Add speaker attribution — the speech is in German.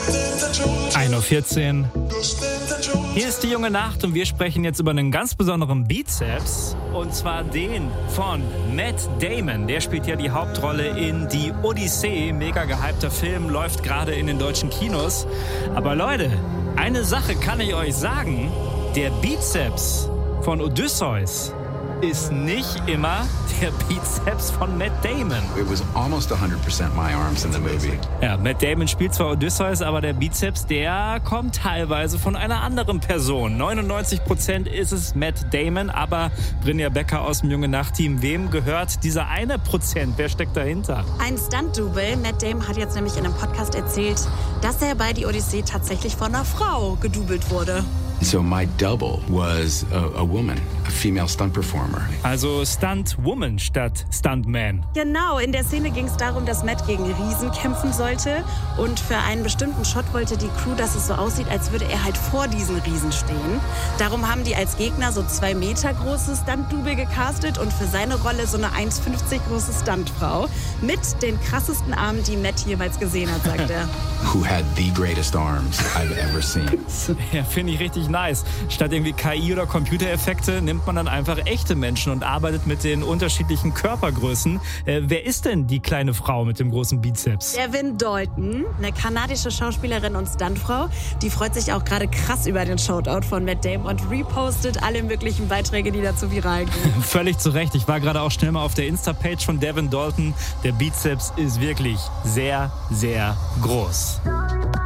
Speaker 1: 1:14 Uhr. Hier ist die junge Nacht und wir sprechen jetzt über einen ganz besonderen Bizeps. Und zwar den von Matt Damon. Der spielt ja die Hauptrolle in Die Odyssee. Mega gehypter Film, läuft gerade in den deutschen Kinos. Aber Leute, eine Sache kann ich euch sagen. Der Bizeps von Odysseus ist nicht immer der Bizeps von Matt Damon.
Speaker 2: It was almost 100% my arms in the movie.
Speaker 1: Ja, Matt Damon spielt zwar Odysseus, aber der Bizeps, der kommt teilweise von einer anderen Person. 99% ist es Matt Damon, aber Brynja Becker aus dem Junge Nacht-Team, wem gehört dieser 1%? Wer steckt dahinter?
Speaker 3: Ein Stunt-Double. Matt Damon hat jetzt nämlich in einem Podcast erzählt, dass er bei Die Odyssee tatsächlich von einer Frau gedoubelt wurde.
Speaker 2: So my double was a woman, a female stunt performer.
Speaker 1: Also Stunt-Woman statt Stuntman.
Speaker 3: Genau, in der Szene ging es darum, dass Matt gegen Riesen kämpfen sollte. Und für einen bestimmten Shot wollte die Crew, dass es so aussieht, als würde er halt vor diesen Riesen stehen. Darum haben die als Gegner so 2 Meter große Stunt-Double gecastet und für seine Rolle so eine 1,50 große Stuntfrau. Mit den krassesten Armen, die Matt jemals gesehen hat, sagt er.
Speaker 2: Who had the greatest arms I've ever seen.
Speaker 1: Ja, finde ich richtig nice. Statt irgendwie KI oder Computereffekte nimmt man dann einfach echte Menschen und arbeitet mit den unterschiedlichen Körpergrößen. Wer ist denn die kleine Frau mit dem großen Bizeps?
Speaker 3: Devin Dalton, eine kanadische Schauspielerin und Stuntfrau. Die freut sich auch gerade krass über den Shoutout von Matt Damon und repostet alle möglichen Beiträge, die dazu viral gehen.
Speaker 1: Völlig zu Recht. Ich war gerade auch schnell mal auf der Insta-Page von Devin Dalton. Der Bizeps ist wirklich sehr, sehr groß.